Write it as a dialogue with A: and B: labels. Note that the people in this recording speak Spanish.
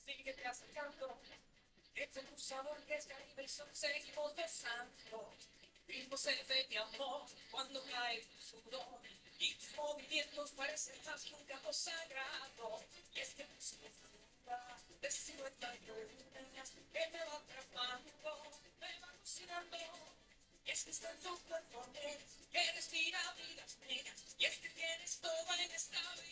A: síguete acercando. Este es tu sabor que es Caribe y son seguimos besando. Ritmo se ve mi amor cuando cae tu sudor. Y tus movimientos parecen más que un campo sagrado. Y es que tu cintura de silueta y uñas que me va atrapando, me va cocinando. Y es que está en tu cuerpo, que respira vidas mías. Y es que tienes todo en esta vida.